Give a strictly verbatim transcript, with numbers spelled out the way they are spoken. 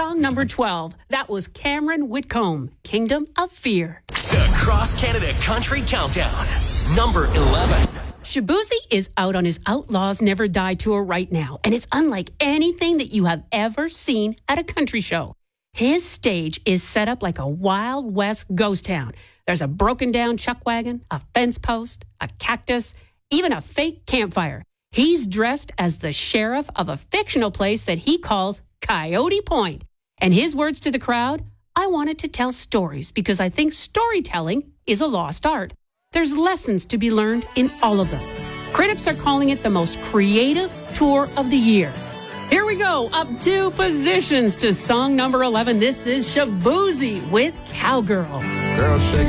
Song number twelve. That was Cameron Whitcomb, Kingdom of Fear. The Cross Canada Country Countdown. Number eleven. Shaboozey is out on his Outlaws Never Die tour right now, and it's unlike anything that you have ever seen at a country show. His stage is set up like a Wild West ghost town. There's a broken down chuck wagon, a fence post, a cactus, even a fake campfire. He's dressed as the sheriff of a fictional place that he calls Coyote Point. And his words to the crowd, I wanted to tell stories because I think storytelling is a lost art. There's lessons to be learned in all of them. Critics are calling it the most creative tour of the year. Here we go, up two positions to song number eleven. This is Shaboozey with Cowgirl. Girl, shake